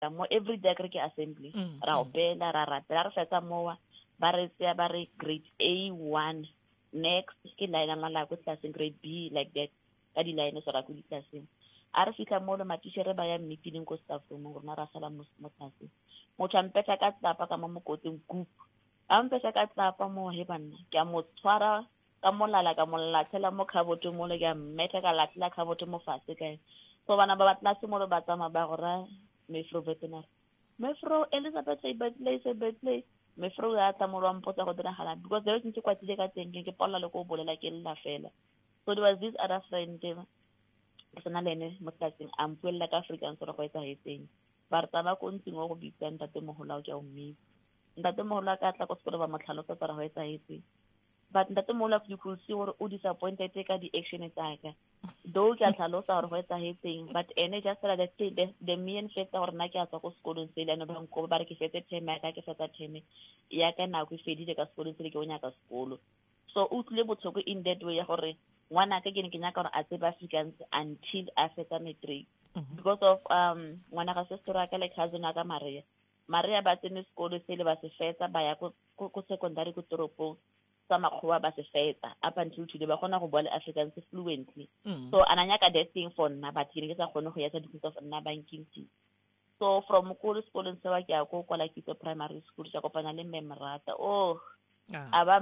mo every day ke assembly ra opela ra rapela re fetsa mowa ba re tseya ba re grade A1 next ke line mala go classing grade B like that ka di line so ra go di classing a re fitla mo le matishare ba ya meeting ko staff room rona ra sala mo classing mo champeta ka tsapa ka mo koting group a mpesa ka tsapa mo he banna ke a mo tshwara ka molala ka molatela mo khaboto mo le ka meta ka latla khaboto mo fase ka so bana ba batla se mo le batsa ba gora mefro veterinary mefro Elizabeth Betley mefro ya ta mo mpotsa go dira hala because there is ntse kwa tile ka teng ke pola le go bolela ke lla fela so there was this other friend ke sana lene mo classing am puella ka Afrikaans go etsa hetseng ba rata ba ko ntse go bitsa ntate mo hola o ja o mme ntate mo hola ka tla go sekolo ba motlhalosa tsara go etsa hetseng but ntate mo hola you could see gore o disappointed ka di action tsa ka do ke tlhalosa gore go etsa hetseng but ene just like the main fact gore na ke a tswa go sekolong se le ane ba nko ba re ke fetse term ka ke fetsa term ya ka na go fedile ka sekolong se le ke o nyaka sekolo so o tlile botlhoko in that way ya gore ngwana ka ke ne ke nyaka gore a tseba Afrikaans until a fetsa matric because of ngwana ka sister ka le cousin ka Maria ba tsene sekolo se le ba se fetsa ba ya ko secondary ko toropong sa makgowa ba se fetsa up until today ba gona go bua le Afrikaans fluently so ananyaka that thing for nna but ke sa gone go ya tsa dikhuta for nna banking team so from school se wa ke ya ko kwala kitso primary school sa kopana le Memrata aba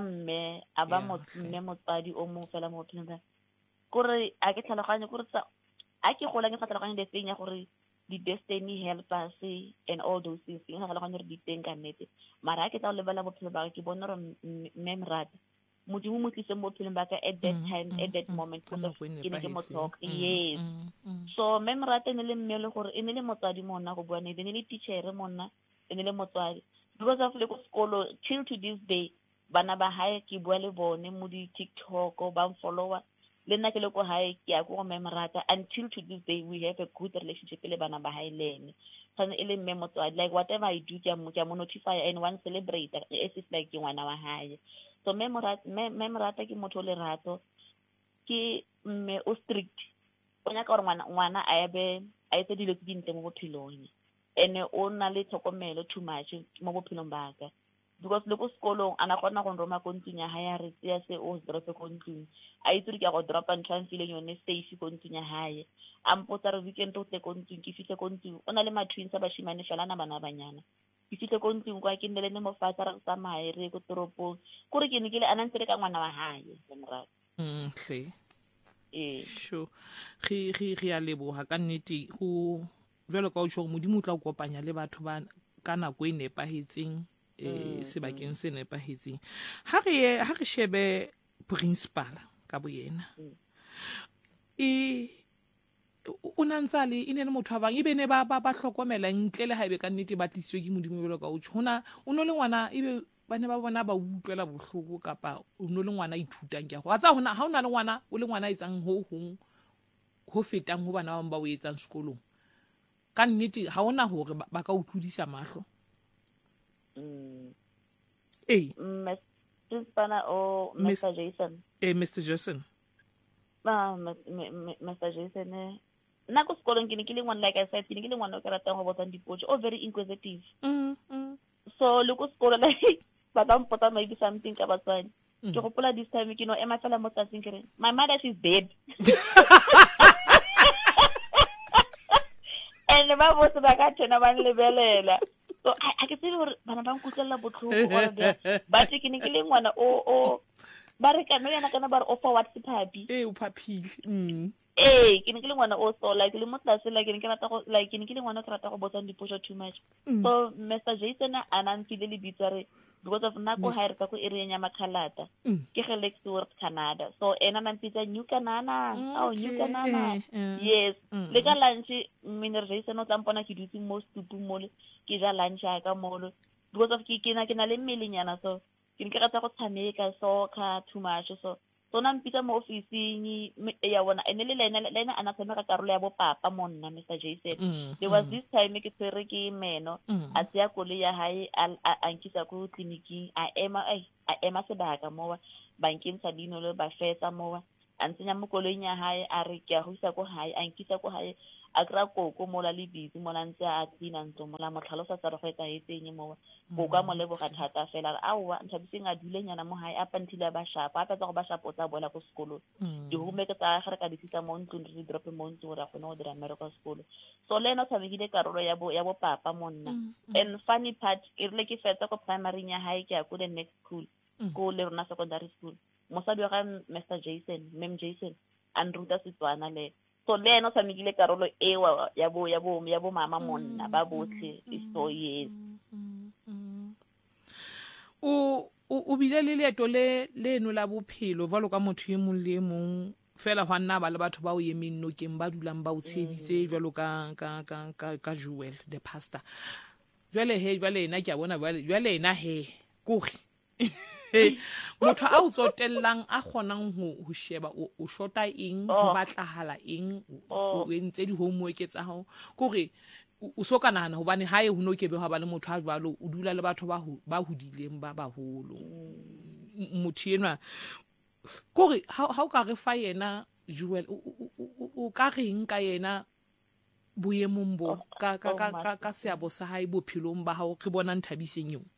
motsadi o mo fela mo tshwana gore a ke tlhaloganye gore sa a ke gola ke tlhaloganye the thing ya gore the destiny help us and all those things ke tlhaloganye gore di teng ka nnete mara ke tla lebala bophelo ba ke bona gore Memrata modimo mo tlise mo phileng ba ka at that time at that moment ke ne ke mo talk yes so Memrata ne le mmele gore e ne le motsadi mona go bua ne le teacher mona e ne le motsadi because of le ko sekolo till to this day bana ba hae ke bua le bone mo di TikTok ba follower le nna ke le ko hae ke ya go Memrata until to this day we have a good relationship le bana ba hae lene tsane ele mme motswadi like whatever I do ke mo notify and one celebrate as if like ke ngwana wa hae so Memrata ke motho le rato ke mme o strict o nyaka gore ngwana a etse dilo tse dintle mo bophelong ene o na le tlhokomelo too much mo bophelong ba ka because le ko sekolong ana gona go roma ko ntseng ya hae re tseya se o drope ko ntseng a itse ke go dropa ntšhang feeling yone safe ko ntseng ya hae a mpotsa re weekend o tle ko ntseng ke fihle ko ntseng o na le matwins a bashimane fela na bana banyana ke fihle ko ntseng kwa ke nne le mo fatsa re tsamaye re ko toropong gore ke ne ke le anantse ka ngwana wa hae Memrata sure re a leboga ka nnete go jwalo ka o tšho modimo o tla o kopanya le batho ba ka nako e nepagetseng sebakeng se nepagetseng ha re shebe principal ka boyena o nantsa le ine le motho ba bang ibe ne ba hlokomela ntle le haebe ka nnete ba tlisitswe ke modimo belo ka o tshona o no le ngwana ibe ba ne ba bona ba utlwela bohloko kapa o no le ngwana ithutang ke go tsa hona ha ona le ngwana o le ngwana etsang ho fetang ho bana ba ba o etsang sekolong ka nnete ha ona hore ba ka utlwisa mahlo Mr. Jason Mr. Jason Mr. Jason nna ko sekolong ke ne ke le ngwana like I said ke ne ke le ngwana o ke ratang go botsa dipotso very inquisitive so le ko sekolo like ba tla mpotsa maybe something ka batswadi ke gopola this time ke no ema fela mo tsatsing ke re my mother she's dead and ba botsa ba ka tena ba lebelela so I ke tsile gore bana ba nkutlela botlhoko gore ba ke ne ke le ngwana o ba re kana yana kana ba re o forward se phapi o phapile ke ne ke le ngwana o so like le mo tlase like ke ne ke rata go like ke ne ke le ngwana o ke rata go botsa dipotso too much so Mr. Jason a nantile le bitsare because of nako ha re ka ko area nya Makhalata ke ge Lexworth Canada so ena nantitsa New Canana New Canana yes le ka lunch Mr. Jason o tlampona ke dutse mo stupung mo ke ja lunch ka molo because of ke na le mmelenyana so ke ne ke rata go tshameka soccer too much so na mpitsa mo officing ya bona ene le lena ana tshameka karolo ya bo papa monna Mr. Jason there was this time ke tsere ke meno a tseya kole ya hae a nkisa ko clinic a ema sebaka mo bankeng sa dino le ba fetsa mo a ntsenya mo kolong ya hae a re ke a go isa ko hae a nkisa ko hae a kry-a koko mola le busy mola ntse a cleana ntlo mola motlhalosa tsa re go etsagetseng mowa koko a mo leboga thata fela re aowa Nthabiseng a dulenyana mo gae up until a ba shapa a fetsa go ba shapa o tsa boela ko sekolong di-homework tsa ge re ka di tlisa mo ntlong re di drope mo ntlong gore a kgone go dira mmereko wa sekolo so le ene o tshamekile karolo ya bo papa mo nna and funny part e rile ke fetsa ko primary ya gae ke ya ko the next school ko le rona secondary school mosadi wa ga Mr. Jason Mem Jason a nruta Setswana le so le ene o tshamekile karolo ewa ya bo mama monna ba botlhe so yes o bile le leeto leno la bophelo valo ka motho e mong le mong fela hwa nna ba le batho ba o yemeng nokeng ba dulang ba o tsheditse jwalo ka Joel the pastor jwale ena ke a bona jwale ena kore motho a o tsotellang a kgonang ho sheba o shota eng ho batlahala eng o entse di homework tsa hao kore o so ka nahana hobane hae ho no kebe ha ba le motho a jwalo o dula le batho ba hodileng ba baholo motho enwa kore ha o ka re fa yena Joel o ka reng ka yena boemong bo ka seabo sa hae bophelong ba hao re bona Nthabiseng yo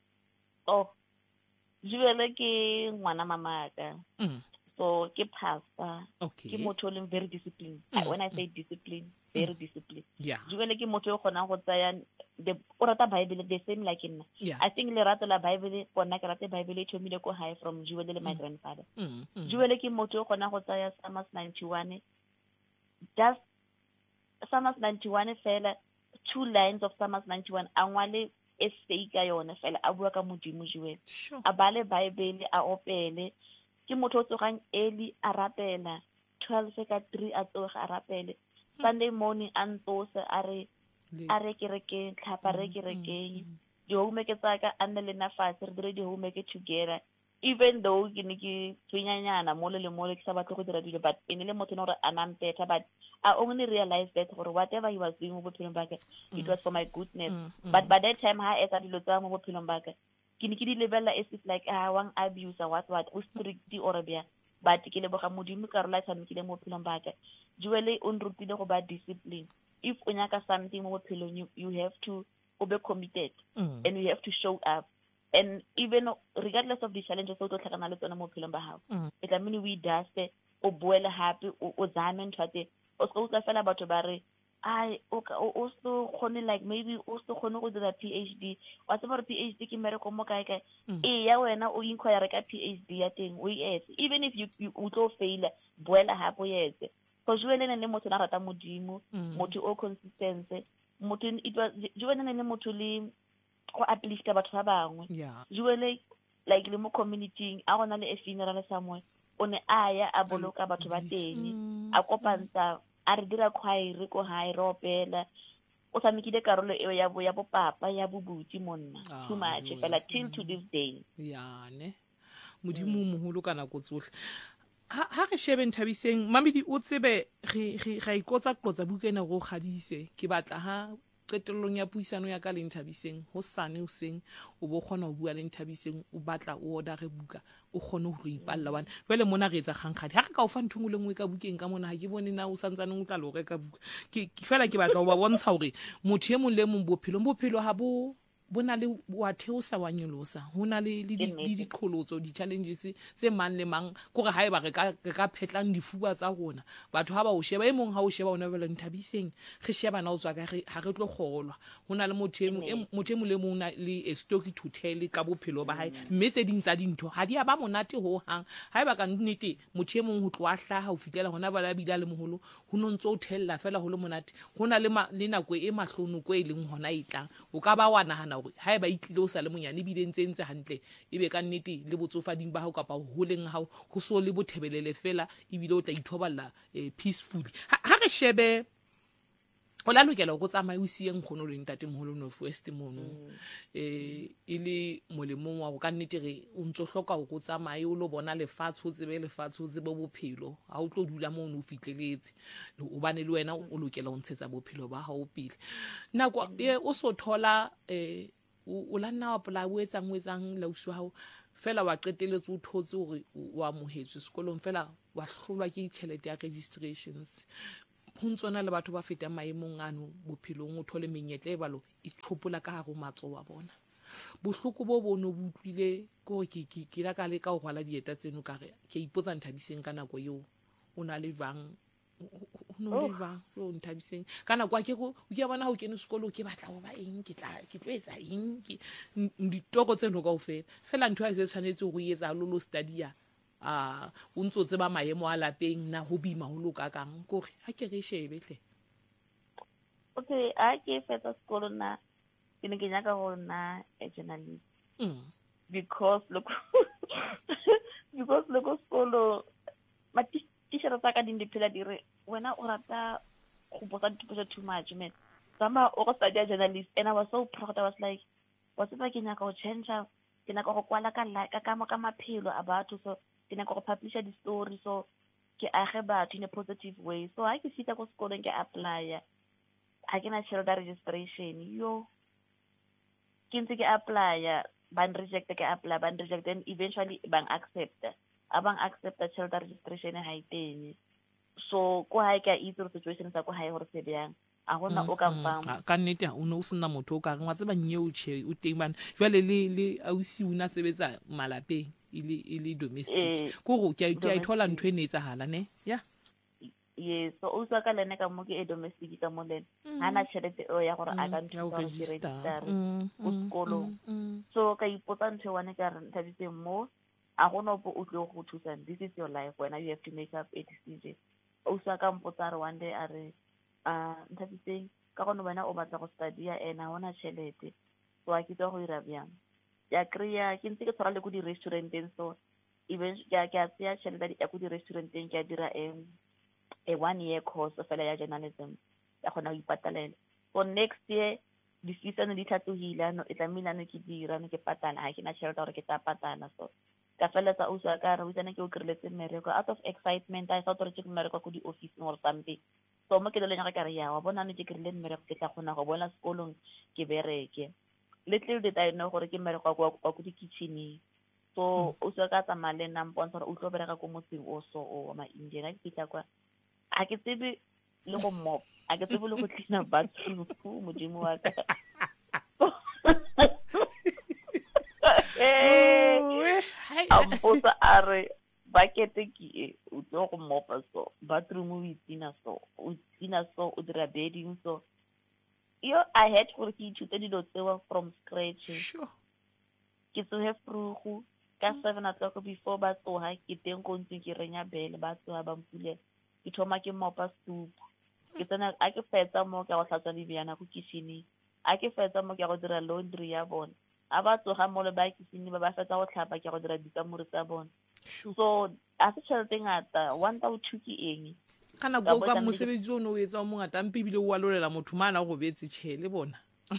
Joel ke ngwana mamaka so ke pastor ke motho o leng very disciplined when I say discipline very disciplined Joel ke motho o kgonang go tsaya o rata Bible the same like nna I think le rato la Bible bona ke rata Bible e thomile ko high from Joel le my grandfather Joel ke motho o kgonang go tsaya Psalms 91 just Psalms 91 fela 2 lines of Psalms 91 angwale essay ka yona fela a bua ka Modimo Joel a bale Bible a opele ke motho o tsogang early a rapela 12 ka 3 a tsoga a rapele Sunday morning a ntose a re kerekeng tlhapa re kerekeng di homework tsa ka a nne le nafase re dire di homework together even though ke ne ke tshwenyanyana mo le ke sa batle go dira dilo but ene le motho no re anang better but I only realized that gore whatever he was doing mo bophelong ba ka it was for my goodness but by that time ha etsa dilo tsa mo bophelong ba ka ke ne ke di lebella as if like wang abuse what o strict or bia but ke leboga Modimo ka rola tshamekile mo bophelong ba ka Joel o nrutile go ba discipline if o nyaka something mo bophelong you have to be committed and you have to show up and even regardless of the challenges o tlo tlhakana le tsona mo bophelong ba gago e tla mene we daste o boele happy o zame nthwate o se go fela batho ba re o so khone like maybe o so khone go dira PhD wa se gore PhD ke mmereko mo kae ya wena o inquire ka PhD ya teng o yes even if you tlo fail boela hapo yes so Joel le motho na rata Modimo motho o consistency motho Joel le motho le go uplift batho ba bangwe Joel like le mo community a gona le a funeral somewhere o ne aya a boloka batho ba teng a kopantsa a re dira khwaere ko hae re opela o tshamekile karolo eo ya bo papa ya bobuti monna too much fela till to this day ne Modimo moholo kana go tsohle ha re shebe Nthabiseng mamedi o tsebe ga ikotsa bukana go kgadise ke batla ha qetellong ya puisano ya ka le Nthabiseng ho sane o seng o bo khona ho bua le Nthabiseng o batla o order re buka o khone ho ipalla wana jwale mona re etsa kgangkhadi ha re ka o fa nthungu le ngwe ka bukeng ka mona ha ke bone na o santsane o tla lo reka buka ke fela ke batla ho ba bontsha hore motho e mong le mong bophelo ha bona le wa theosa wa nyolosa hona le diqholotso di-challenges tse mang le mang kore haeba re ka phetlang difuba tsa rona batho ha ba o sheba e mong ha o sheba ona bela Nthabiseng re sheba na o tswa ka ha re tlo kgolwa hona le motho e mong le mong le a story to tell ka bophelo ba hae mme tse ding tsa dintho ha di ba monate ho hang haeba ka nnete motho e mong ho tloa hlaha ho fitela hona bala bila le moholo ho no ntse o thella fela ho le monate hona le nako e mahlonoko e leng hona itlang o ka ba wa nahana haeba itlile o sa le monyane bile ntse hantle ebe ka nnete le botsofading ba hao kapa ho leng hao ho so le bothebelele fela ebile o tla ithoballa peacefully ha re shebe o la lokela go tsamaya o sieng khono le ntate moholo no first mono ile molemong wa go ka nnete re o ntso hloka go tsamaya o lo bona lefatshe o tsebe bophelo ha o tlo dula mo o fitleletse o bane le wena o lokela go ntshetsa bophelo ba hao pele nako o so thola o la nna wa pla o etsang la usu hao fela wa qeteletse o thotse hore wa mohetse sekolong fela wa hlolwa ke tšhelete ya registrations ho ntsona le batho ba fetang maemong ano bophelong o thole menyetla e balo e tlhopola ka hare matso wa bona bohloko bo bono bo utlwile go ke la ka le ka go rwala dieta tseno ka re ke ipotsa Nthabiseng ka nako eo o na le jwang o no le jwang o Nthabiseng ka nako ke go ke bona ho kene sekolo ke batla go ba eng ke tlo etsa eng ke ditoko tseno kaofela fela ntho a se tshwanetse go etsa lo study o ntse o tseba maemo a lapeng na ho bima ho loka kang gore ha ke re shebe hle okay a ke fetsa sekolo na ke ne ke nyaka go na a journalist because look sekolo ma teacher tsa ka di phela dire wena o rata go botsa dipotso too much man sama o go study journalist and I was so proud. I was like what's it like ke nyaka go change ke nyaka go kwala ka maphelo a batho so ke nyaka go publish di story so ke age batho in a positive way so ha ke fita go sekolo ke apply ha ke na child registration yo ke ntse ke apply ban reject and eventually bang accept child registration ha iteng so go ha ka itse situation sa go ha gore se bjang a gona o ka mpang ka nnete o no sena motho o ka re wa tseba nyeo che o teng bana jwale le ausi una sebetsa malapeng ile domestic go ke a ithola ntho e ne etsahala ne ya yes so o sa ka lene ka mo ke e domestic ka mo lene hana tšhelete o ya gore a ka ntho go register o sekolo so ka ipotsa ntho wane ka re Nthabiseng mo a gona o tlo go thusa this is your life when you have to make up a decision o sa ka mpotsa re one day a re Nthabiseng ka gone wena o batla go study ena hona tšhelete so a kitwa go ira bjang ya kriya ke ntse ke tshwara le go di restauranteng so even ke a tsaya tšhelete ya go di restauranteng ke a dira a 1 year course fela ya journalism ya gona go ipatalela so next year di season di tlhatlogile no e tlamilane ke dira no ke patala ha ke na tšhelete gore ke tla patala so ka fela tsa usa ka re utsana ke o kriletse mmereko out of excitement I thought gore ke mmereko go di office or something so mo ke le nya ka re ya wa bona no ke krile mmereko ke tla gona go bona sekolong ke bereke little did I know gore ke mmereko go di kitchen so usa ka tsa male nna mpontsha gore o tlo bereka go motseng o so o ma India ga ke fitla kwa a ke tsebe le go mop a ke tsebe le go clean bathroom modimo wa ka amposa a re bakete ke o tlo go mopa so bathroom o itina so o dira bedding so I had gore ke ithute dilo tsewa from scratch ke tsohe frugu ka 7 o'clock before ba tsoha ke teng go ntse ke renya bele ba tsoha ba mpule ke thoma ke mopa soup ke tsena a ke fetsa mo ke go hlatswa dibiana go kitchen a ke fetsa mo ke go dira laundry ya bona a ba tsoga mo le ba kitchen ba fetsa go tlhapa ke go dira dikamore tsa bona so a se tšhelete ngata 1,200 ke eng kana go ka mosebetsi o no o etsa mo ngata mpe bile o walolela motho mana go betse tšhele bona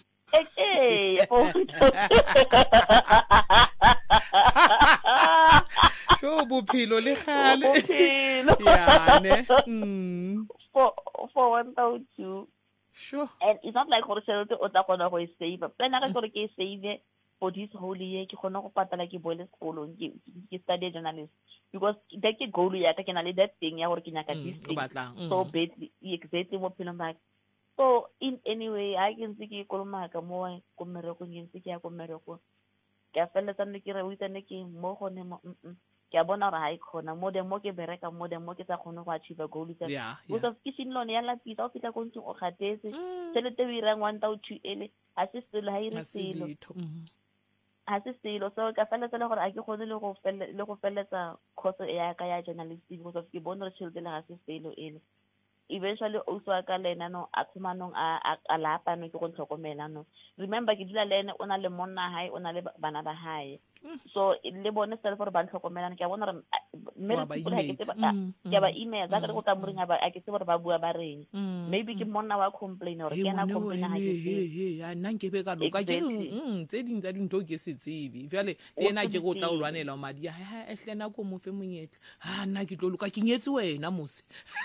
bophelo le gale ya ne for 1,200 sure and it's not like gore tšhelete o tla kgona go e save plan ga gore ke e save for this whole year ke kgona go patala ke boile sekolong ke study journalist because that ke goal ya ka ke na le that thing ya gore ke nyaka this thing so badly exactly mo phelong ba so in anyway I can see ke kolomaka mo ko mmereko ke ntse ke ya ko mmereko ke a feletsa nne ke re o itsane ke mo gone mo ke a bona gore ha ikgona mo dem mo ke bereka mo dem mo ke sa kgone go achieve goal tsa because of kitchen loan ya lapisa o fitla go ntse o kgatetse tšhelete o irang 1,200 ele ha se selo ha ire selo ha se selo so ka feletsa le gore a ke kgone le go feletsa course ya ka ya journalism because of ke bona re tšhelete le ha se selo ele eventually also ka lena no a tshumanong a lapa no ke go tlhokomela no remember ke dila lene o na le monna hae o na le bana ba hae so le bone self gore ba tlhokomelana ke a bona re mere ke ba email za ka re go tla moringa ba a ke se gore ba bua ba reng maybe ke monna wa complain or ke na complain ha ke ya nna ke be ka loka ke tse ding tsa dintho ke se tsebe jale le ena ke go tla o lwanela madi ha ehlena ko mo fe monyetla ha nna ke tlo loka ke nyetse wena mose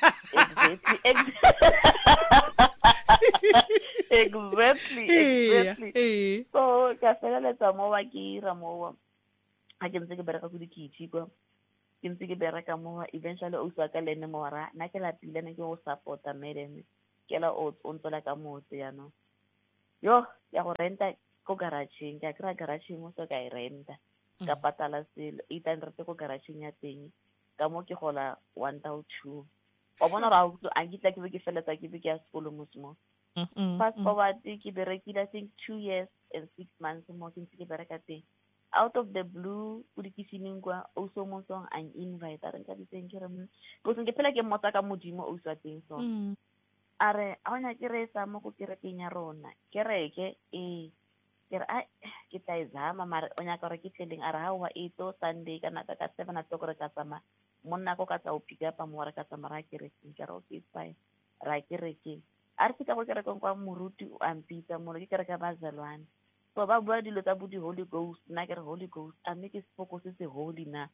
exactly so ka feleletsa mo wa ke ira mo a ke ntse ke bereka go dikitse kwa ke ntse ke bereka mo eventually o uswa ka lene mo ra na ke lapile ne ke go supporta madam ke la o ntsola ka motse ya no yo ya go renta ko garageng ka kra garageng mo so ka e renta ka patala selo 800 ko garageng ya teng ka mo ke gola 1002 wa bona ra go a kitla ke be ke feletsa ke be ke ya sekolo mo smo fast forward ke berekile I think 2 years and 6 months mo ke ntse ke bereka teng out of the blue o di kisineng kwa o so mo song an invite a re ka diteng ke re go se ke phela ke motsa ka modimo o swa teng so are a ona ke re sa mo go kerekeng ya rona kereke ke re ke tla izama mara o nyaka re ke tleleng a re ha wa ito Sunday kana ka 7 o'clock re ka tsama monna go ka tsa o pick up mo re ka tsama ra kerekeng ke re okay fine ra kerekeng a re fita go kerekeng kwa moruti o ampitsa mo re ke kereka bazalwane so ba bua dilo tsa bodi Holy Ghost na ke re Holy Ghost a mme ke focus se holy na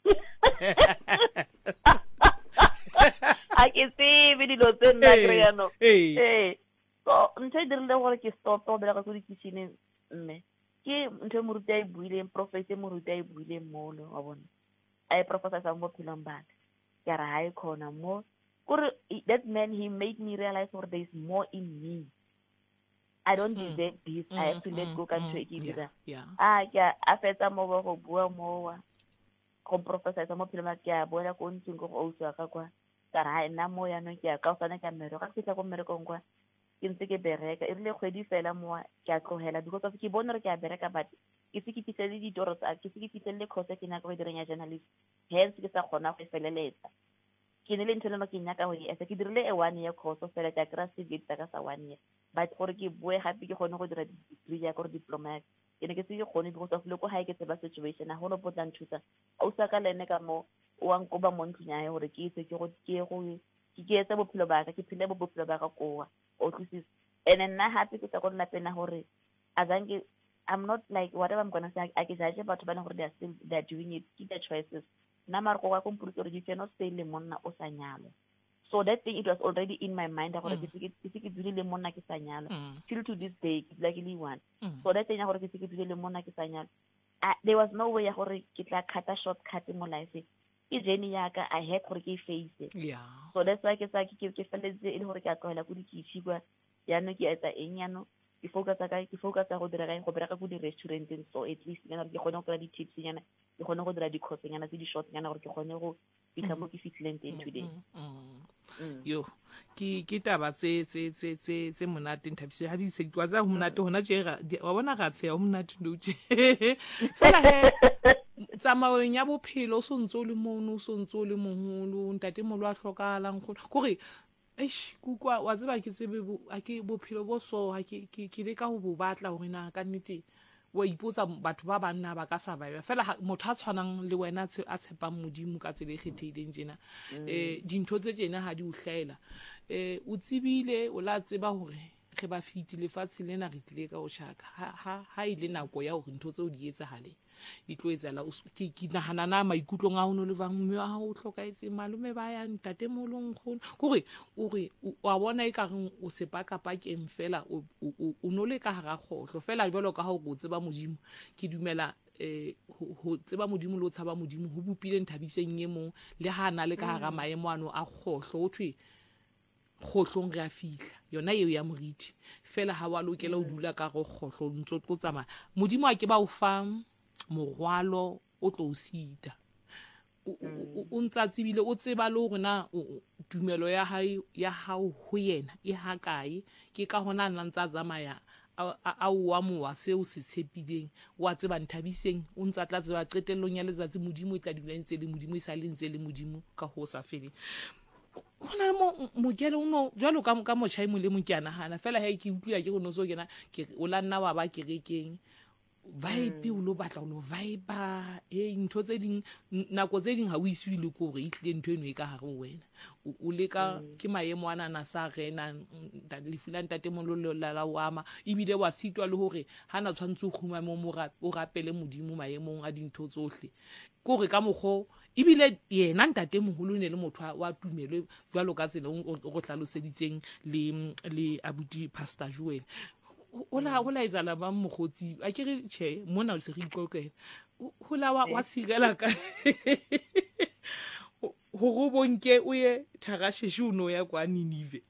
a ke tsebe dilo tse nna ke ya no so ntse dirile gore ke stop go bela go di kitchen mme ke ntse moruti a buileng prophet moruti a buileng mo lo wa bona a professor sa mo philong ba ke ra ha ikona mo gore that man he made me realize that there is more in me. I don't deserve this. I have to let go ka ntho e ke dira ke a fetsa mo go bua mo go professor sa mo philong ke a bona ko ntseng go o tswa ka kwa ka ra nna mo ya no ke a ka tsana ka mmero ka fitla go mmero kwa ke ntse ke bereka e rile kgwedi fela mo ke a tlogela because of ke bona re ke a bereka but ke se ke fitlhele ditoro tsa ke se ke fitlhele course ke naka go dira ya journalist hence ke sa kgona go feleletsa ke ne le ntshela ke nyaka go e ke dirile e 1 year course fela ka kra CV ka sa 1 year but gore ke bue gape ke gone go dira degree ya go diploma ke ne ke se ke gone because of loko ha ke tseba situation a go no potla nthusa o sa ka lene ka mo o ang go ba mo ntlunya ya gore ke itse ke etsa bophelo ba ka ke phile bophelo ba ka koa o tlisisa and nna happy ke tsa go nna pena gore azange I'm not like whatever I'm going to say I can judge about ba gore they're doing it keep their choices na mar go ka komputso you cannot stay le monna o sa nyalo so that thing it was already in my mind gore ke dule le monna ke sa nyalo till to this day ke like really one so that thing gore ke dule le monna ke sa nyalo there was no way ya gore ke tla cut a shortcut mo life ke journey ya ka I had gore ke face so that's why ke feletse e le gore ke a tlhoela go dikitshi kwa ya no ke etsa eng ya no ke focus go dira go bereka go di restauranteng so at least ke gone go kry di tips nyana ke gone go dira di course nyana tse di short nyana gore ke gone go fitlha mo ke fitlhileng teng today yo ke taba tse monate nthabise ha di se ditwa tsa ho monate hona je wa bona ga tse ya ho monate no je fela he tsamaong ya bophelo o sontse o le mono o sontse o le moholo ntate molo a hlokahalang gore kukwa wa tseba ke tsebe ke bophelo bo so ha ke le ka ho bo batla hore na ka nnete wa ipotsa batho ba banna ba ka survive fela motho a tshwanang le wena a tshepang modimo ka tsele kgethileng jena dintho tse tsena ha di o hlaela o tsebile o la tseba hore ge ba fitile fatshe lena re tlile ka o shaka ha ile nako ya hore ntho tse o di etsagale di tlo etsala ke nahana na maikutlong a hono le bang mme wa o hlokaetse malume ba ya ntate molong kgone gore wa bona e ka reng o sepakapakeng fela o no le ka hara khotlo fela jalo ka ha o go tseba modimo ke dumela ho tseba modimo le o tshaba modimo ho bupile nthabiseng ye mo le ha na le ka hara maemo ano a khotlo o thwe khotlong re a fihla yona eo ya moriti fela ha wa lokela o dula ka go khotlo ntso tlo tsama modimo a ke ba o fa morwalo o tlo sita o ntsa tsebile o tseba le hore na tumelo ya hao ho yena e ha kae ke ka hona nna ntsa tsamaya a wa mowa seo se tshepileng wa tseba nthabiseng o ntsa tla tseba qetellong ya letsatsi modimo e tla dula ntse le modimo e sa le ntse le modimo ka ho sa fele ona mo gele uno jalo ka mo chaimo le mo ke anahana fela ha ke utlwa ke go no so kena ke o la nna wa ba kerekeng vibe o lo batla o lo vibe ntho tse ding nako tse ding ha o iswile ko re itlile ntho eno e ka hare wena o le ka ke maemo ana na sa rena le filan tate mo lo la wama ibile wa sitwa le hore hana tshwantse o khuma mo o rapele modimo maemong a dintho tsohle ko re ka mogho ibile yena ntate moholo ne le motho wa tumelo jwalo ka tsela o go tlaloseditseng le abuti Pastor Joel ola izala ba mogotsi a ke re che mona o se re itlokela hola wa tshigela ka go bonke o ye Thagasheshe o no ya kwa Ninive?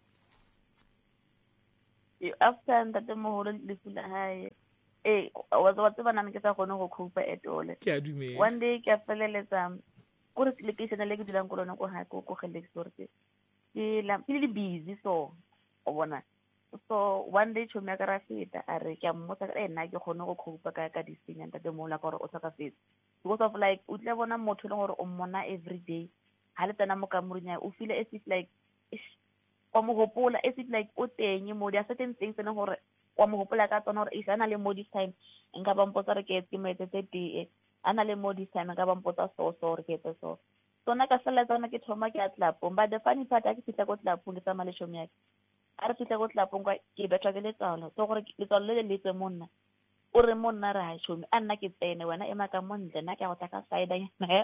After ntate moholo lefu la hae wa tseba nna ke sa kgone go copa at all. Ke a dumela. One day ke a feleletsa ko re location le ke dulang ko lona ko ha ko Gelek Resort ke le busy so o bona. So one day chomme ka ra feta a re ke a mmotsa ka nna ke kgone go copa ka disenya ntate moholo ka gore o tsaka fetsa because of like o tle bona motho le gore o mmona every day ha le tsena mo ka morunya o feel as if like wa mo gopola as if like o teng mo dia certain things ne gore wa mo gopola ka tsona gore isana le mo this time nka ba mpotsa re ke estimate tse ana le mo this time nka ba mpotsa so re ke so tsona ka sala tsona ke thoma ke a tlapong but the funny part a ke fitla ko tlapong ke tsama le shomi yake a re fitla ko tlapong kwa ke betwa ke letsalo so gore letsalo le letse monna o re monna re ha shomi a nna ke tsene wena e maka mo ntle nna ke go taka side nyana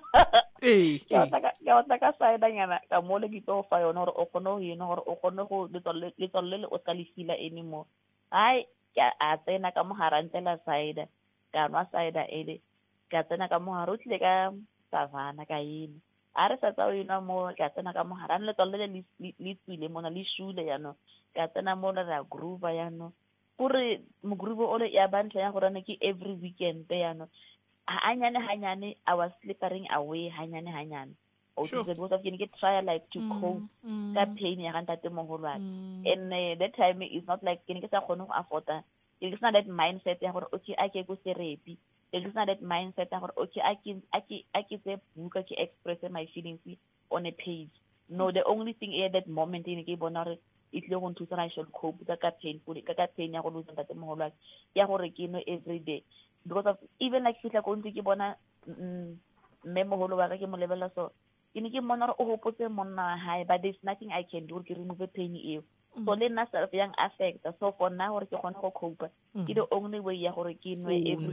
ke o taka side nyana ka mo le ditlo fa yona gore o kgone go yena gore o kgone go letsalo le o ska le fila anymore ai ke a tsena ka mo harantela side ka nwa side ele ka tsena ka mo haro tlile ka savana ka yini a re sa tsa yena mo ka tsena ka mo harane letsalo le tswile mona le shule yano ka tsena mo la groove yano gore mo groove ole ya bantla ya gore ne ke every weekend yano hanyane I was slipping away hanyane Sure. Because of you get try like to cope ka pain ya ntate moholo and that time is not like ke sa kgone go afford it's not that mindset ya gore okay a ke go therapy it's not that mindset ya gore okay a ke tse buka ke express my feelings on a page no the only thing at that moment in ke bona re it le go nthusa I should cope ka pain ya go lose ntate moholo ya gore ke no every day because of even like fitla go ntse ke bona mme moholo wa ka ke mo lebela so ke mona re o hopotse monna hae but there's nothing I can do ke remove pain eo so le nna self yang affect so for now gore ke gone go cope ke the only way ya gore ke no every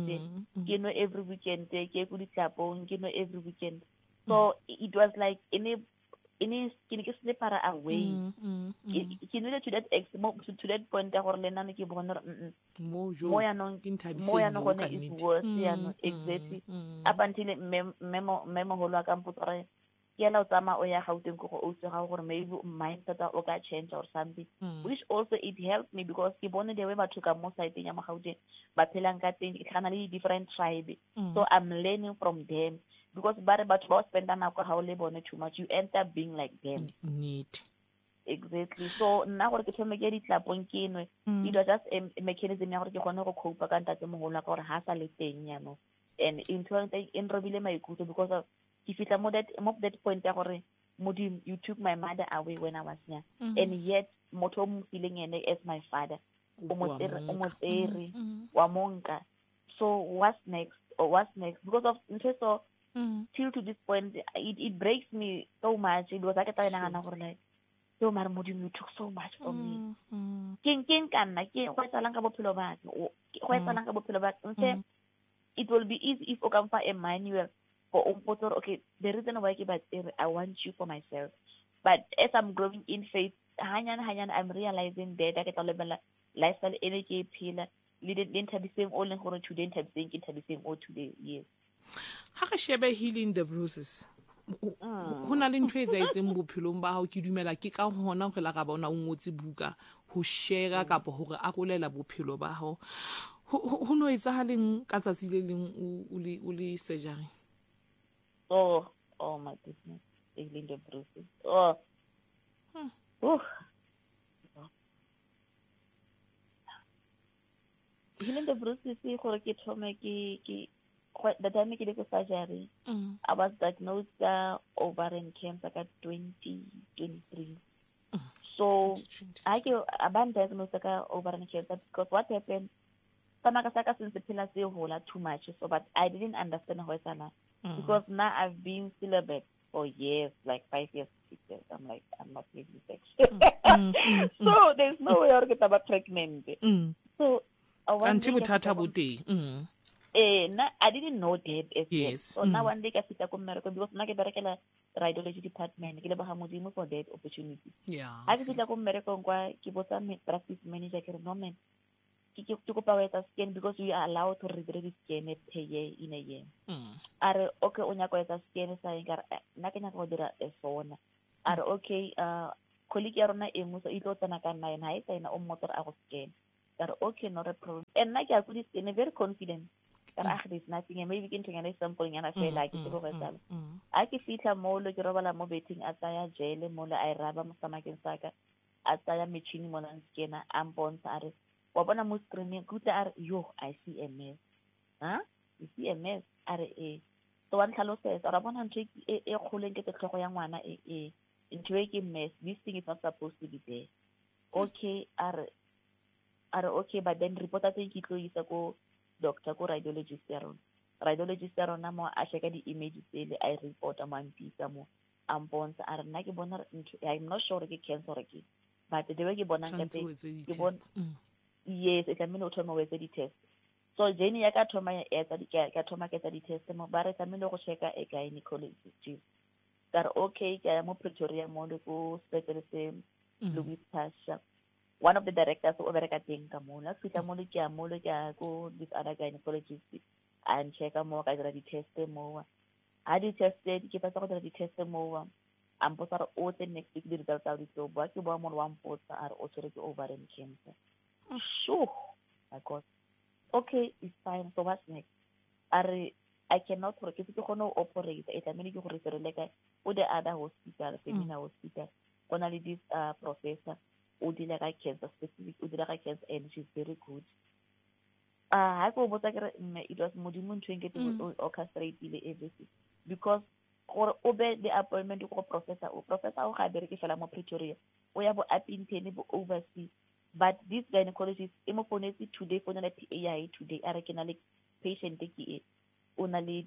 weekend ke go ditlapong ke no every weekend so it was like ke slipper away ke no to that point ya gore le nna ke bona mo ya no gone is worse ya no exactly up until memo holo ka mpotsa ke la tsama o ya gauteng go o se ga gore maybe mindset o ka change or something which also it helped me because ke bone the way batho ka mo side ya magauteng ba phelang ka teng e tlhana le different tribe so I'm learning from them because bare batho ba spenda nako ga o le bone too much you end up being like them neat exactly so nna gore ke thome ke ditlapong ke nwe it was just a mechanism ya gore ke gone go cope ka ntate mogolo ka gore ha sa le teng ya no and in robile maikutlo because of ke fitla mo that point ya gore modimo you took my mother away when I was young and yet motho mo feeling ene as my father o mo tsere wa monka so what's next because of so till to this point it breaks me so much because I get nagana gore like so mara modimo you took so much from me king kana ke go etsalang ka bophelo ba it will be easy if o ka mfa a manual for okay the reason why I want you for myself but as I'm growing in faith hanyana I'm realizing that I get a level lifestyle energy phila le den thabiseng o leng gore today thabiseng ke thabiseng o today yes ha re shebe healing the bruises ho na le ntho e tsaetseng bophelong ba hao ke dumela ke ka hona go la ga bona o ngotse buka ho share kapo hore a kolela bophelo ba hao ho no etsahaleng ka tsatsi le leng o le surgery oh my goodness healing the bruises healing the bruises gore ke thome ke the time ke le ko surgery I was diagnosed ovarian cancer ka 2023 so I get diagnosed ka ovarian cancer because what happened sama ka saka since phela se hola too much so but I didn't understand how it's because now I've been celibate for years like 5 years 6 years I'm like I'm not making sex so there's no way I'll get about pregnant so until bothata bo teng I didn't know that as yet. Yes. So now one day I sit at America because now I berekela radiology department. Ke leba modimo for that opportunity. Yeah. I sit at America kwa ke botsa practice manager ke re no man. ke kopa wa etsa scan because we are allowed to read the scan per year in a year. Are okay o nyaka etsa scan sa eng ka nna ke nyaka go dira sona. Are okay colleague ya rona engwe so itlo tsena ka 9 ha e tsena o motor a go scan. Are okay not a problem. And nna ke a go di scan very confident. Are there's nothing and maybe ke ntho ngana sample ngana fela ke go tsala. A ke fitla mo lo ke robala mo betting a tsaya jele mo le a raba mo samakeng saka a tsaya machine mo lan scanner a mbontsha are wa bona mo screen kuta are yo I see a mess. You see a mess are so one tlhalosetse ra bona ntho e kgoleng ke tlhogo ya ngwana ntho e ke mess, this thing is not supposed to be there. Okay are okay but then report at ke tlo isa ko doctor ko radiologist ya rona mo a sheka di images le I report a man pisa mo ambonsa are nna ke bona I'm not sure ke cancer ke but the way ke bona ke bona yes it can mean auto mo wetsa di test so jeni ya ka thoma ya etsa ka thoma ke etsa di test mo ba re tsamile go checka a gynecologist ka okay ke ya mo Pretoria mo le go sepetlele se Louis Pasha one of the directors o bereka teng ka mo la fitla mo le ke go this other gynecologist and check mo ka dira di test mo a di tested ke patsa go dira di test mo am potsa o the next week di results out so ba ke ba mo wa mpotsa are o tsere ke ovarian cancer sure my god okay it's fine so what's next I cannot work ke gone operate e tlamele ke go referele ka o the other hospital Femina hospital gona le this professor o dila ka cancer specific o dila ka cancer and she's very good ha go botsa ke it was modimo ntho engeke orchestrate everything because gore o be the appointment go professor o ga bere ke fela mo Pretoria o ya bo apintene bo overseas but this gynecologist mo phonetse today for na PAI today are ke na le patient ke o na le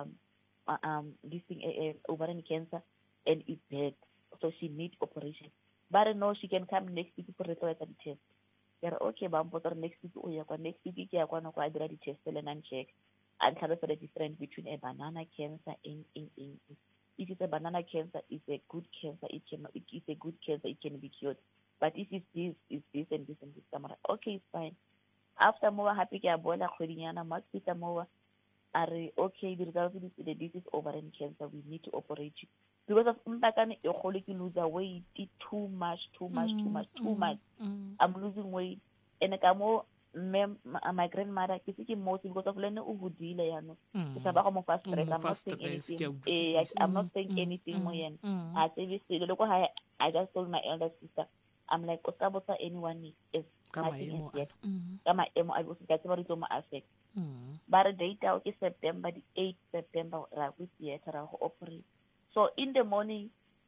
this thing ovarian cancer and it's bad so she need operation but no she can come next week for the test yeah okay ba mpotsa next week o ya kwa next week ke ya kwa no kwa dira di test le nan check and tell the difference between a banana cancer in if it's a banana cancer it's a good cancer it's a good cancer it can be cured but if it's this and this and this okay it's fine after more happy ke a bona khodinyana ma tsita mo are okay the results this is ovarian cancer we need to operate you because of umpakane e gole ke lose weight too much I'm losing weight and ka mo my grandmother ke se ke most because of lene o godile yana ke sa ba go mo fast stress I'm not saying anything mo yen a tsebe se le go I just told my elder sister I'm like o sa botsa anyone is kama emo I was get about it my affect but the date out is September the 8th September ra go theater ra go operate so in the morning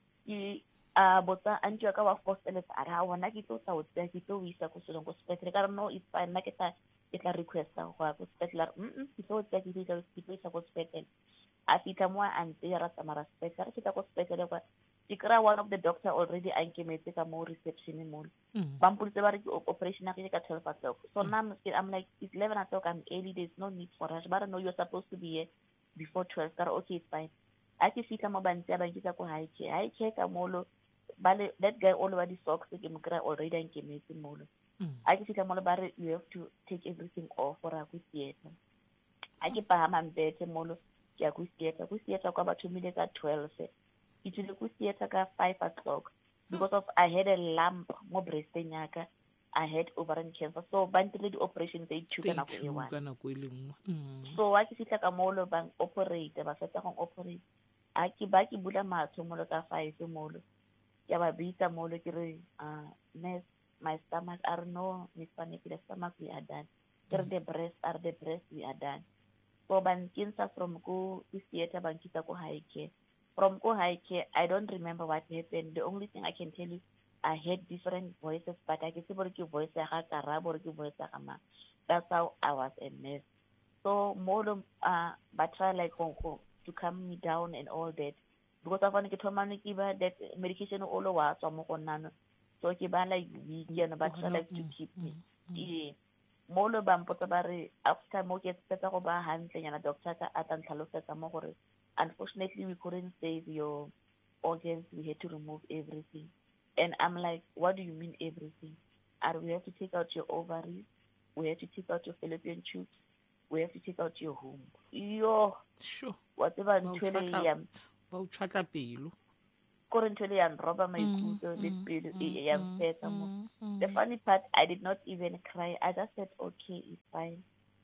botsa anti ka wa first ele ara wona ke tlo sa o tsa ke tlo isa go selo go spetle ka no it's fine na ke tla request go go spetle ke tlo tsa ke isa go spetle a fita mo ante ya rata mara spetle ke tla go spetle kwa tikra one of the doctor already ankemetse ka mo reception mo bampulse ba re ke operation ya ka 12 o'clock so now I'm like it's 11 o'clock I'm early there's no need for rush but I know you're supposed to be here before 12 ka okay it's fine a ke fita mo bantse ba nkitsa ko high check ka molo bale that guy all over the socks ke mo kra already ankemetse molo a ke fita mo ba re you have to take everything off for a go theater a ke pa mambete molo ke a go theater kwa batho mile ka 12 it will go theater ka 5 o'clock because of I had a lump mo breast nyaka I had ovarian cancer so bantile di operation they took na go ewa so wa ke fitla ka molo bang operate ba fetsa go operate a ke ba ke bula matho molo ka 5 molo ya ba bitsa molo ke re nurse my stomach are no mispaneki the stomach we are done the breast we are done so ban kinsa from go theater ban kita ko high care from go high care I don't remember what happened the only thing I can tell you I heard different voices but I can see what your voice ya ga karabo your voice ya ma that's how I was a mess so more but try like to calm me down and all that because I want to get money give that medication all over so mo konana so ke ba like vegan but try like to keep me molo ba mpotsa ba re after mo ke tseta go ba hantle nyana doctor ka a tlhalosetsa mo gore unfortunately we couldn't save your organs we had to remove everything and I'm like what do you mean everything we have to take out your ovaries we have to take out your fallopian tubes, we have to take out your home. Yo, sure, whatever ntwele ba o tshwatla pelo kore ntwele ya roba maikutlo le pelo ya feta mo. The funny part, I did not even cry. I just said, okay, it's fine.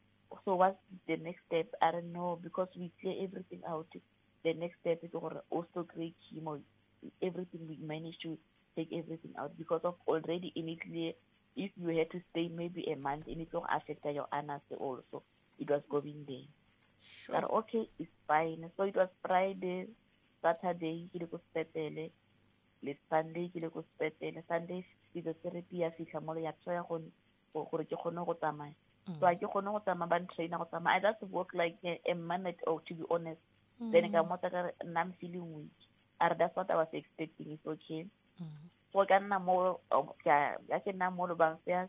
So what's the next step? I don't know, because we clear everything out. The next step is also create chemo. Everything, we managed to take everything out because of already initially, if you had to stay maybe a month, and it will affect your anus also. It was going there. sure. But okay, it's fine. So it was Friday, Saturday, ke le go sepetele, le Sunday ke le go sepetele. Sunday physiotherapy ya fihla mo ya tsoya go gore ke gone go tsamaya. So I ke gone go tsamaya ban trainer go tsamaya. I just work like a minute, or to be honest. Then ka motsa ka I'm feeling weak. That's what I was expecting. It's okay. So ka nna mo ya ke nna mo lo bang ya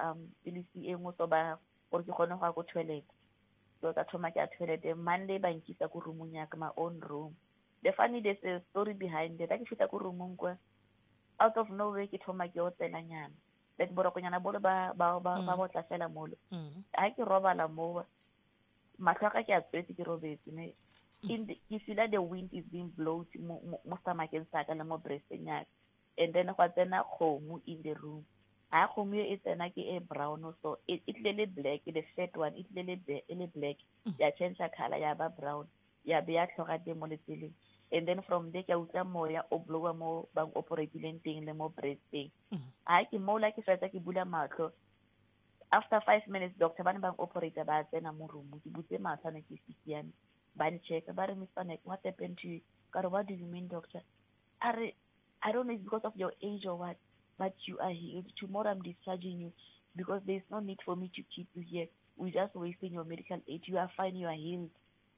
pilisi e mo so ba gore ke gone go toilet. So ka thoma ke a toilet. Monday ba nkisa go room ya ka my own room. The funny, there's a story behind it. I ke fita go room kwa out of nowhere ke thoma ke o tsena nyana. Like borokonyana bolo ba botla fela molo. I ke robala mo matlhaka ke a tswetse ke robetse ne. You feel that the wind is being blown mo stomacheng sa ka le mo breasteng ya. And then go tsena kgomo in the room. A kgomo e tsena ke e brown, so it lele black, the fat one, it lele black. Ya change color ya ba brown. Ya be ya tlhoga de mo letseleng. And then from there ke utla moya o blowa mo bang operatileng teng le mo breasteng. A ke mo la ke fetsa ke bula matlo. After 5 minutes, doctor bang operator ba tsena mo room. Ke butse matlo ne ke sikiane. Ban check, but Mr. Nick, what happened to you? God, what do you mean, doctor? I don't know, it's because of your age or what, but you are healed. Tomorrow I'm discharging you because there's no need for me to keep you here. We're just wasting your medical aid. You are fine, you are healed.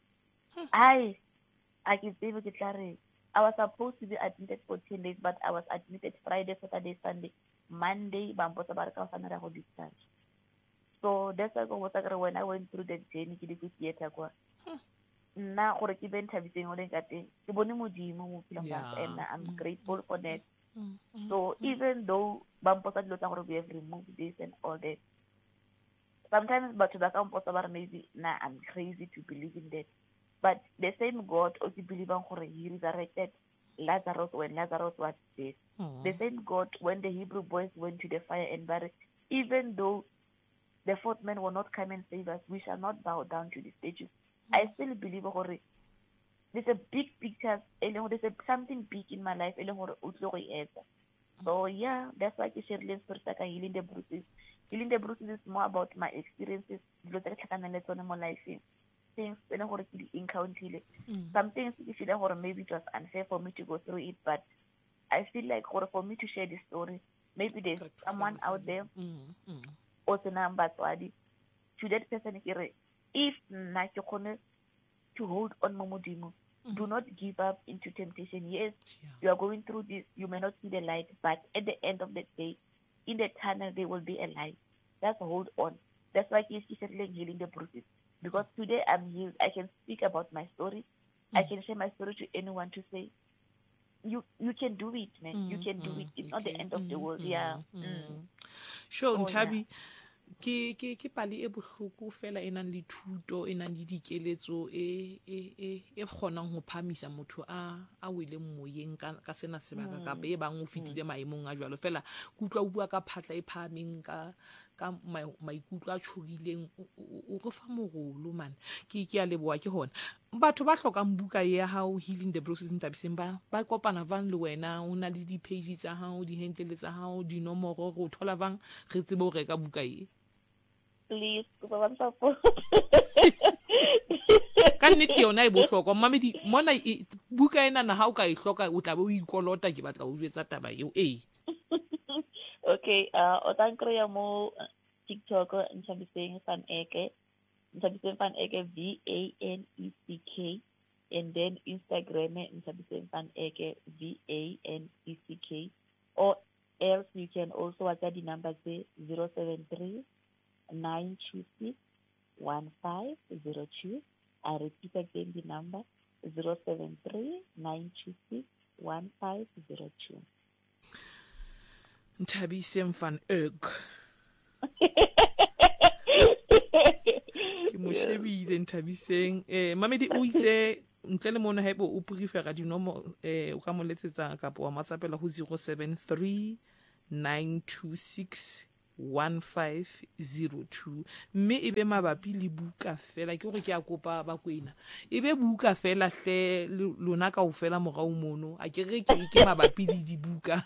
I can say with it, I was supposed to be admitted for 10 days, but I was admitted Friday, Saturday, Sunday, Monday, discharge. So that's why when I went through the journey, theater. Nna gore ke ben thabitseng o le ka teng ke bone modimo mo phelong and I'm grateful for that. So even though bamposa dilo tsa gore we have removed this and all that, sometimes batho ba ka mposa ba re maybe I'm crazy to believe in that, but the same God o ke believang gore he resurrected Lazarus when Lazarus was dead. The same God when the Hebrew boys went to the fire and buried, even though the fourth man will not come and save us, we shall not bow down to the statues. I still believe there's a big picture, there's something big in my life. So yeah, that's why I share healing the bruises. Healing the bruises is more about my experiences. Things encounter. Some things maybe it was unfair for me to go through it, but I feel like for me to share this story, maybe there's someone out there also to that person. If to hold on Momodimo, do not give up into temptation. Yes, you are going through this, you may not see the light, but at the end of the day, in the tunnel, there will be a light. Just hold on. That's why he's healing the bruises. Because today I'm healed. I can speak about my story. I can share my story to anyone to say, you can do it, man. You can do it. It's not the end of the world. Sure, Ntabi. Ke pali e bohloko fela e nang le thuto e nang le dikeletso e kgonang ho phamisa motho a wele moyeng ka sena sebaka ka be bang o fitile maemong a jwalo fela kutlwa o bua ka phatla e phameng ka maikutlo a tshogileng o go fa mogolo man ke a leboa ke hona batho ba hlokang buka ya hao Healing the Bruises Ntabiseng ba kopana van le wena o na le di pages tsa hao di handle tsa hao di nomoro go thola bang re tsebe o reka buka e. Please, go support. Ka nnete yona e bohlokwa mamedi mona buka ena na ha o ka e hloka o tla be o ikolota ke batla o jwetsa taba eo Okay, o tla kreya mo TikTok Ntabiseng Van Eke Van Eke VANECK, and then Instagram Ntabiseng Van Eke VANECK, or else you can also WhatsApp the number 073 926 1502. I repeat again the number 073 926 1502. Ntabiseng Van Eke. Nthabiseng Mamedi o itse ntle le mona haeba o prefera dinomoro o ka mo letsetsa kapa wa matsapela ho 073 926 1502 mme ebe mabapi le buka fela ke gore ke a kopa ba kwena ebe buka fela hle lona ka o fela morao mono a ke re ke mabapi le dibuka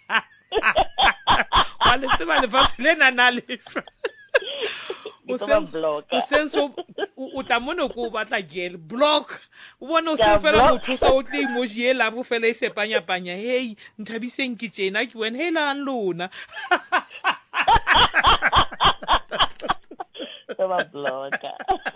wa le tseba le fa le nana le o senso o tla mona ko batla gel block o bona o se fela motho sa o tle emoji e la bo fela e sepanya panya hey Nthabiseng ke tjena ke wena hela lona ba blocker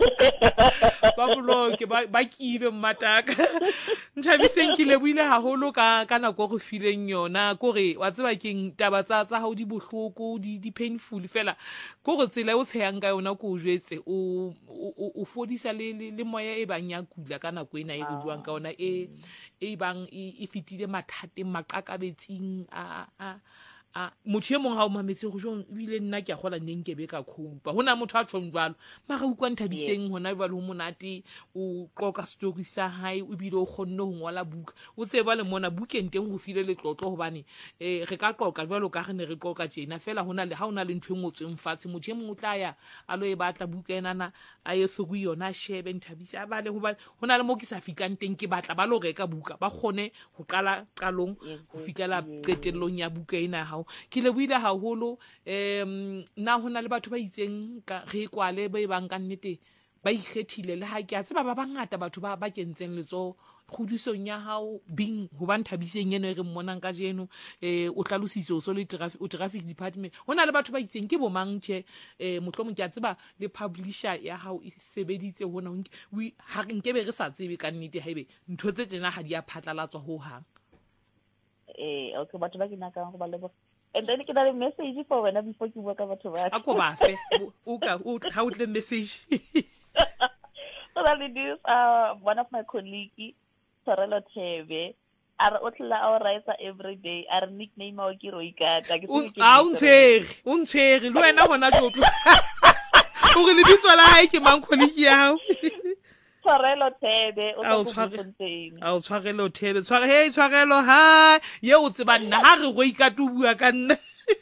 ba kibe mmataka Nthabiseng ke leboile haholo ka nako go fileng yona kore wa tseba ke taba tsa ha o di bohloko di painful fela kore tsela o tsheyang ka yona ko o jwetse o fodisa le moya e bang ya kula ka nako ena e re buang ka yona e bang e fitile mathateng maqakabetsing a motho e mong ha o mametse go jong bile nna ke a gola neng ke be ka khoupa hona motho a tshong jwalo mara o kwa Nthabiseng hona ba le ho monate o qoka story sa hae o bile o khonne ho ngola buka o tseba le mona bukeng teng go file le tlotlo hobane re ka qoka jwalo ka re ne re qoka tjena fela hona le ha ona le ntwe ngotsweng fatshe motho e mong o tla ya a lo e batla buka enana a ye go yona shebe Nthabise a bale hobane hona le mo ke sa fikang teng ke batla ba lo reka buka ba khone ho qala qalong ho fikela qetellong ya buka ena ha ke lebohile haholo nna hona le batho ba itseng ka re kwale ba bang ka nnete ba ikgethile le ha ke a tseba ba bangata batho ba kentseng letso khudisong ya hao bing ho ba Nthabiseng eno e re mmonang ka jeno o tlalositse o so le traffic department hona le batho ba itseng ke bo mangthe mohlomong ke a tseba le publisher ya hao e sebeditse hona ha nke be re sa tsebe ka nnete haebe ntho tse tsena ha di a phatlalatswa ho hang okay batho ba ke naka go ba le and then ke na le message for wena before ke bua ka batho ba ako ba fe o ha o tle message so that it is one of my colleague Sarelo Thebe are o tla o writer every day are nickname o ke roikata ke untsheri le wena gona tlotlo o re le bitswa la hae ke mang colleague ya hao Tshwarelo Thebe o Tshwarelo Thebe Tshwarelo ha ye o tseba nna ha re go ikatu bua ka nna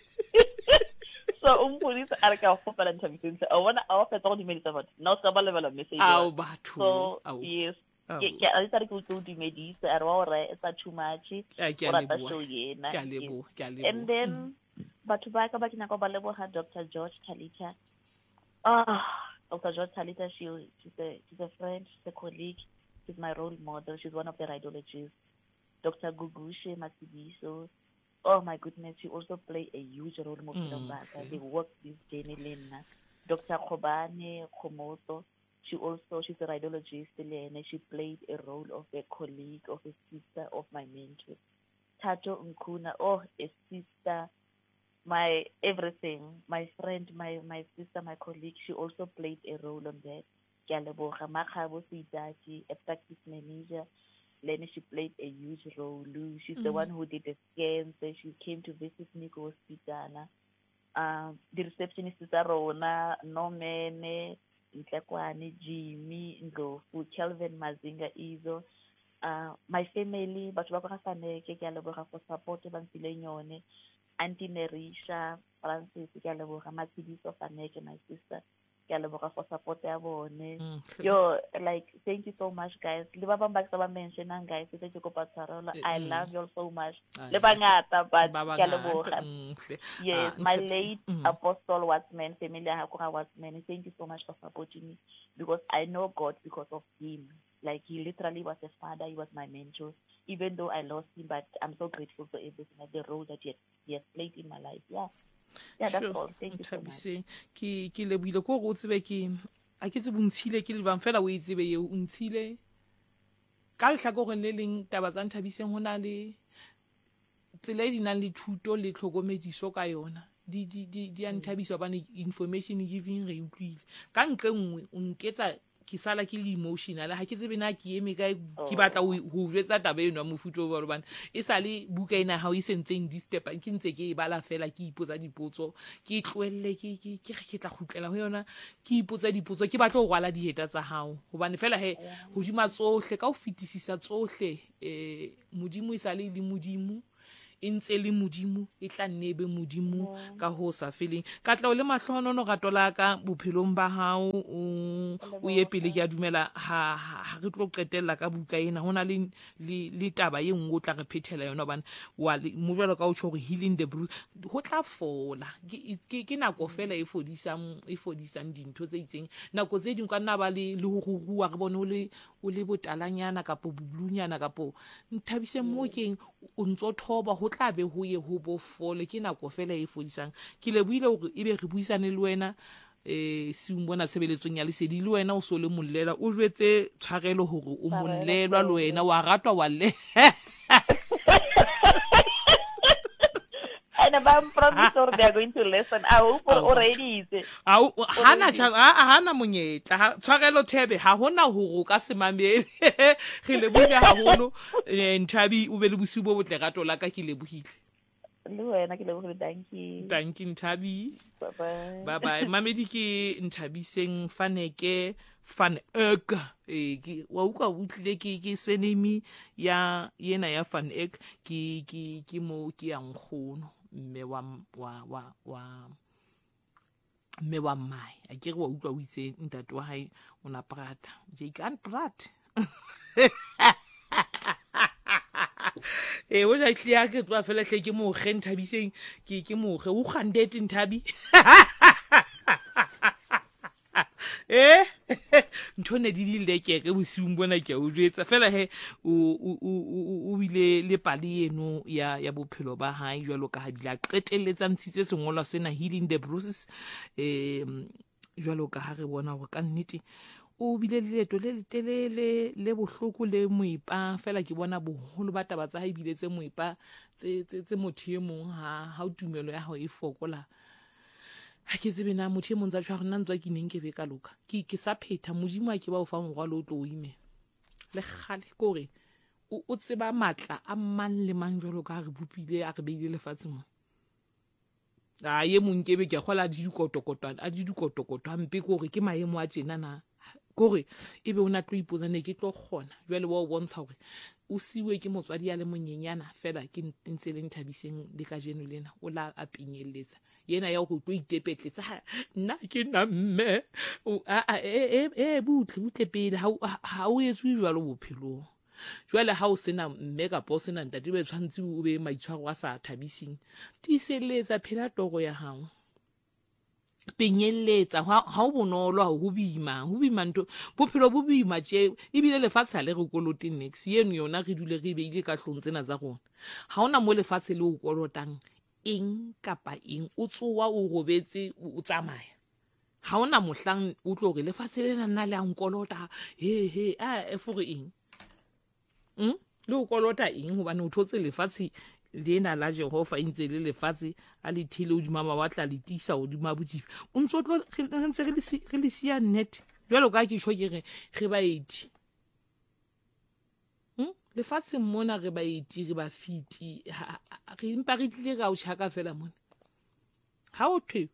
so police are ka go fela Nthabiseng a bona a fetsa go dimedisa batho no se ba lebala message batho yes ke a tsare ke go dimedisa are wa re it's too much ke a leboha and then batho ba ka ba kina go ba leboga Dr. George Talita Dr. George Talita, she's a friend, she's a colleague, she's my role model, she's one of the radiologists. Dr. Gugushe Masibiso, oh my goodness, she also played a huge role in They worked this journey. Dr. Khobane Khomoto, she's a radiologist, and she played a role of a colleague, of a sister, of my mentor. Tato Nkuna, a sister, my everything, my friend, my sister, my colleague, she also played a role on that. Kyaleboga Makabo Sidachi, a practice manager, Lenny, she played a huge role. She's the one who did the scans. She came to visit me to hospital. The receptionist is Rona, Nomene, Ntlekwane, Jimmy, Ngofu, Kelvin Mazinga Izo. My family, but Wakafaneke, Kyaleboga for support, Bansilenyone. Auntie Nerisha, Francis, Galeboga, Matibiso Faneke, my sister, Galeboga for support. Yo, like, thank you so much, guys. Libaba mention and guys, thank you, I love you all so much. Lebangata, but Galeboga. Yes, my late Apostle Watson, family Hakura Watson, thank you so much for supporting me because I know God because of him. Like, he literally was a father, he was my mentor. Even though I lost him, but I'm so grateful for everything, the role that he has played in my life. Yeah, that's all. Thank you so much. Ki lebohile ko go tsebe ke a ke tse bontshile ke le bang fela o itsebe ye o ntshile ka lehlakore le leng taba tsa Nthabiseng hona le tsela di nang le thuto le tlhokomediso ka yona di a nthabisa bana information giving re utlwile ka nqe nngwe o nketsa ke sala ke le emotional ha ke tsebe na ke eme kae ke batla ho jwetsa taba eno ya mofuta o hobane e sale buka ena ha o isentseng di step ke ntse ke e bala fela ke ipotsa dipotso ke tloelle ke tla khutlela ho yona ke ipotsa dipotso ke batla ho rwala diheta tsa hao hobane fela he hodima tsohle ka ho fetisisa tsohle modimo e sale le modimo e ntse le modimo e tla nebe modimo ka ho sa feleng ka tla o le mahlohonolo rato la ka bophelong ba hao o ye pele ke a dumela ha re tlo qetella ka buka ena hona le taba ye nngwe o tla re phethela yona hobane wa mo jwalo ka o tjho re healing the bruise ho tla fola ke nako fela e fodisang dintho tse itseng nako tse ding ka nna ba le ho rurua re bone o le botalanyana kapo boblunyana kapo nthabise mo keng o ntso thoba ho tla be ho ye ho bofole ke nako fela e fodisang ke lebohile hore ebe re buisane le wena se umbona tshebeletsong ya lesedi le wena o so le mollela o jwetse tshwarelo hore o mollelwa le wena wa ratwa wa le and I'm promised they are going to listen. I hope already is. Hana monyetla tshwarelo thebe ha hona ho ka se mamele re lebohile haholo Nthabi o be le bosiu bo botle rato la ka ke lebohile le wena ke lebohile thank you Nthabi bye bye mamedi ke Nthabiseng Faneke Van Ek ke wa uka utlile ke senemi ya yena ya Van Ek ke mo ke yang khono mme wa mai a ke wa utlwa o itse ntate wa hae ona prata je kan prat o ja tlia ke twa fela hle ke mo ge Nthabiseng ke mo ge o khandete Nthabi ntone di le ke bosiung bona ke o jwetsa fela he o bile le pali eno ya bophelo ba hae jwalo ka ha bila qetelletsa ntshitse sengolwa sena healing the bruises jwalo ka ha re bona hore ka nnete o bile leeto le letelele le bohloko le moipa fela ke bona boholo ba taba tsa ha ibile tse moipa tse motho e mong ha o tumelo ya hao e fokola ha ke tsebe na motho e mong tsa tshwara nna ntswa ke neng ke be ka loka ke sa phetha modimo a ke ba o fa mogwalo o tlo o ime le khale kore o tseba matla a mang le mang jwalo ka re bopile a re beile lefatshe mo ye mong ke be ke khola di dikotokoto hampe kore ke maemo a tjena na kore ebe ona tlo ipozane ke tlo khona jwale wa o bontsha hore o siwe ke motswadi ya le monyenyana fela ke ntse le Nthabiseng le ka jeno lena o la a pinyelletsa yena ya go tlo itepetletsa nna ke na mme butle pele ha o etswe jwalo bophelong jwale ha o sena mme ka po sena ntate be tshwantse o be maitshwaro a sa Thabiseng tiselletsa phela toro ya hao penyelletsa ha o bonolo ho bima ntho bophelo bo bima tje ibile lefatshe le re koloti next yeno yona re dule re beile ka hlong tsena tsa rona ha ona mo lefatshe le o kolotang eng kapa eng o tsowa o robetse o tsamaya ha ona mohlang o tlo re lefatshe le nna le ankolota for eng le o kolota eng hobane o thotse lefatshe lena la Jehova intse le lefatshe a le thile o di mama batla le tisa o di mabudi o ntse o tlo ntse re le sia net jwalo ka ke tshwe ke re baeti lefatshe mona re baeti re ba fiti re impa re tlile ka o tshaka fela mona ha o thwe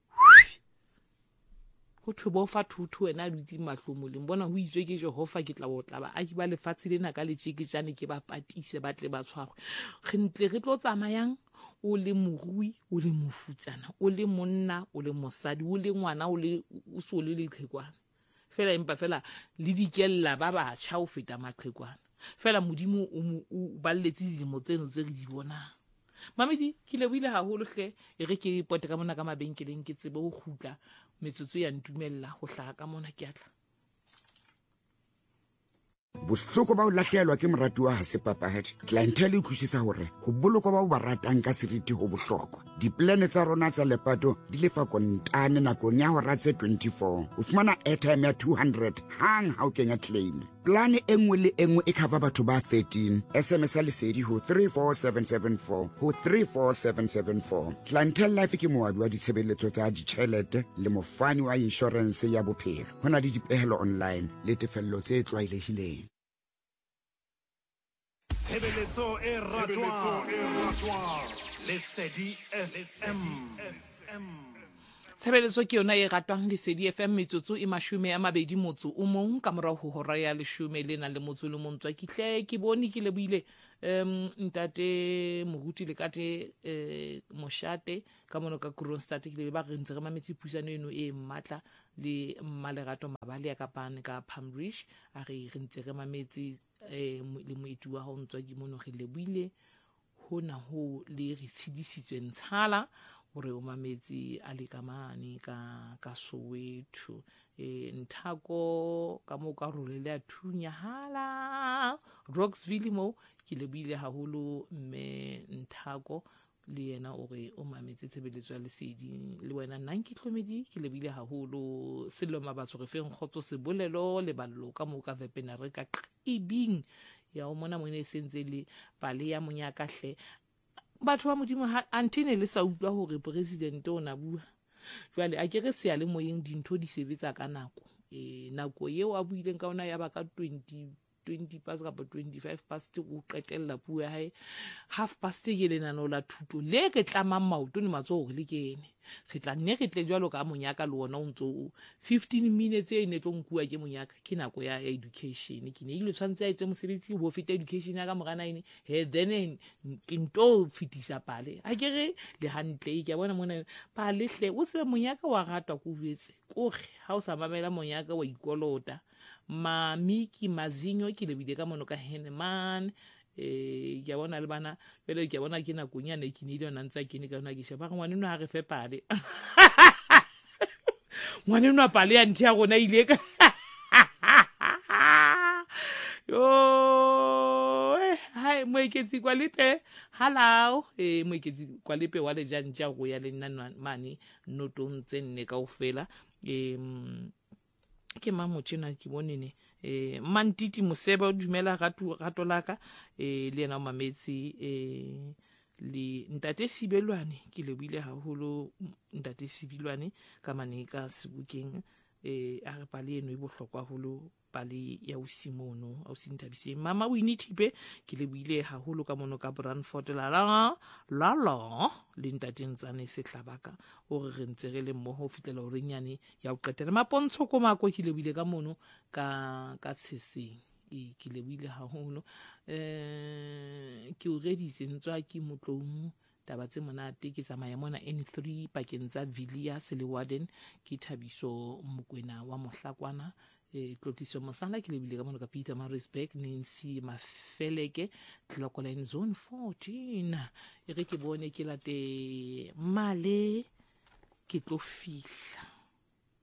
go thwe bo fa thuthu wena a dutse mahlomoleng bona ho itswe ke Jehova ke tla botla ba a ke ba lefatshe lena ka letšeke jane ke ba patise ba tle ba tshwarwe re ntle re tlo tsamayang o le morui o le mofutsana o le monna o le mosadi o le ngwana o so le leqhekwana fela empa fela le dikella ba batjha o feta maqhekwana fela modimo o balletse dilemo tseno tse re di bonang mamedi ke lebohile haholo hle e re ke pote ka mona ka mabenkeleng ke tsebe ho khutla metsotso ya ntumella ho hlaha ka mona ke atla bohloko ba o lahlehelwa ke moratuwa ha se papadi. Clientele e utlwisisa hore ho bolokwa ba o ba ratang ka seriti ho bohlokwa. Diplane tsa rona tsa lepato di lefa kontane nakong ya hora tse 24. O fumana airtime ya 200 hang ha o kenya claim. Plane e nngwe le engwe e cover batho ba 13. SMS a lesedi ho 34774 ho 34774. Clientele Life ke moabi wa ditshebeletso tsa ditjhelete le mofani wa insurance ya bophelo. Ho na le dipehelo online le tefello tse tlwaelehileng. Tshebeletso e ratwang Lesedi FM. Tshebeletso ke yona e ratwang Lesedi FM metsotso e 20 motso o mong ka morao ho hora ya 10 le na le motso le montswa kihle ke bone ke leboile ntate moruti le kate moshate ka mono ka Kroonstad ke le ba re ntse re mametsi pusano eno e matla le mmalerato mabale ya kapane ka Palmridge a re ntse re mametsi le moeti wa ho ntswa ke mono re leboile hona ho le re tshidisitswe ntshala hore o mametsi a le kamane ka Soweto Nthako ka mo ka role le a thunya hala Roxville mo ke lebile haholo mme Nthako le yena o re o mametse tshebeletso ya Lesedi le wena Nanki Tlhomedi ke lebile haholo sello mabatso re feng khotso sebolelo le ballo ka mo ka webinar ka qibing ya o mona mo ne sentse le pale ya monyaka hle batho ba modimo antine le sa utlwa hore president o na bua jwale a kere se ya le moyeng dintho di sebetsa ka nako nako eo a buileng ka ona ya ba ka 20 past ka 25 past o qetella puo ya hae 30 ke lenano la thuto le ke tlamang maoto ni matsogo le kene re tla nne re tle jwalo ka monyaka le ona o ntso 15 minutes e ne tlo nkua ke monyaka ke nako ya education ke ne ile tshwantse a etse mosebetsi ho feta education ya ka morana ine then ke nto fitisa pale a kere le hantle ke bona mona pale hle o tsebe monyaka wa ratwa ku betse kore ha o sa mamela monyaka wa ikolota Mamiki Mazinyo ke lebile ka mono ka Henneman ke bona le bana pele ke bona ke na kunyane ke ne yona ntsa ke ne ka nna ke sheba ngwane no ha re fe pale ngwane no pale ya nthia gona ile ka yo hai moeketsi kwa lepe halao moeketsi kwa lepe wa le janja go ya le nna mane notong tsenne ka ofela ke mamotjena ke bonene mantiti moseba o dumela gato laka le yena o mametsi le ntate Sibelwane ke lebile haholo ntate Sibilwane ka mane ka Sebokeng a re pale eno e bohlokwa haholo pale ya Usimono a Usinthabise mama o inithipe ke lebile haholo ka mono ka Brandfort la le ntate Ntsane Sehlabaka o re ntse re le mmoho fitlela o renyane ya o qetela mapontsho ko mako ke lebile ka mono ka Tsheseng ke lebile haholo ke o reditse ntswa ke motlong taba tse monate ke tsamaya mona N3 pakeng tsa Villiers le Warden ke Thabiso Mokwena wa Mohlakwana Tlotiso Mosala ke lebile ka mono ka Peter Marisbeck Nancy Mafeleke Clocoline Zone 14 e re ke bone ke late male ke tlo fihla